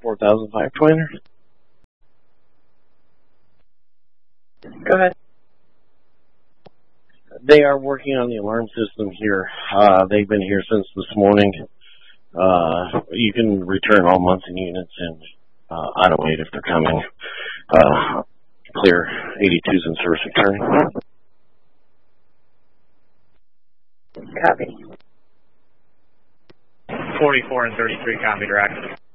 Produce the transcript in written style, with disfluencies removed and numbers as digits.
4005 Twinner. Go ahead. They are working on the alarm system here. They've been here since this morning. You can return all Munson units and out of wait if they're coming. Clear 82s in service returning. Copy. 44 and 33, copy, direct.